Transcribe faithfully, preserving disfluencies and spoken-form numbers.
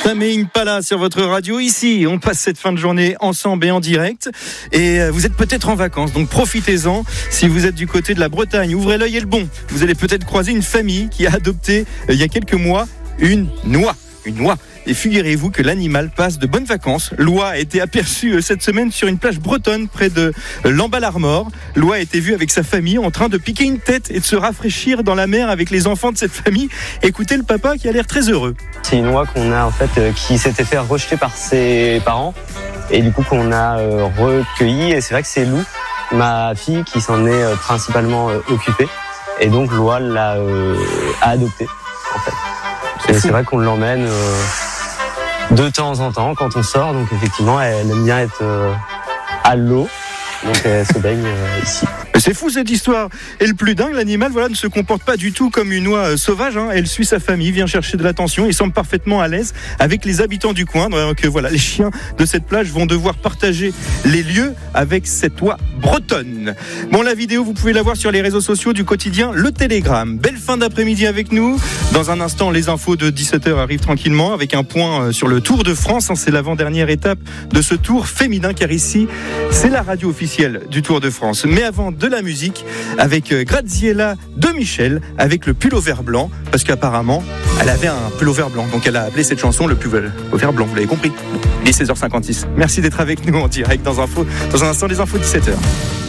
Tame Impala sur votre radio. Ici, on passe cette fin de journée ensemble et en direct. Et vous êtes peut-être en vacances, donc profitez-en. Si vous êtes du côté de la Bretagne, ouvrez l'œil et le bon. Vous allez peut-être croiser une famille qui a adopté, euh, il y a quelques mois, une noix. Une noix. Et figurez-vous que l'animal passe de bonnes vacances. L'oie a été aperçue cette semaine sur une plage bretonne près de l'Embal-Armor. L'oie a été vue avec sa famille en train de piquer une tête et de se rafraîchir dans la mer avec les enfants de cette famille. Écoutez le papa qui a l'air très heureux. C'est une oie qu'on a en fait euh, qui s'était fait rejeter par ses parents et du coup qu'on a euh, recueilli. Et c'est vrai que c'est Lou, ma fille, qui s'en est euh, principalement euh, occupée. Et donc l'oie l'a euh, a adopté en fait. Et c'est vrai qu'on l'emmène euh, de temps en temps quand on sort, donc effectivement elle aime bien être euh, à l'eau, donc elle se baigne euh, ici. C'est fou cette histoire. Et le plus dingue, l'animal voilà, ne se comporte pas du tout comme une oie sauvage. Hein. Elle suit sa famille, vient chercher de l'attention et semble parfaitement à l'aise avec les habitants du coin. Donc voilà, les chiens de cette plage vont devoir partager les lieux avec cette oie bretonne. Bon, la vidéo, vous pouvez la voir sur les réseaux sociaux du quotidien Le Télégramme. Belle fin d'après-midi avec nous. Dans un instant, les infos de dix-sept heures arrivent tranquillement avec un point sur le Tour de France. C'est l'avant-dernière étape de ce tour féminin car ici, c'est la radio officielle du Tour de France. Mais avant de la musique avec Graziella de Michel avec le pull au vert blanc parce qu'apparemment elle avait un pull au vert blanc, donc elle a appelé cette chanson le pull au vert blanc, vous l'avez compris. Il est seize heures cinquante-six. Merci d'être avec nous en direct dans, info, dans un instant les infos dix-sept heures.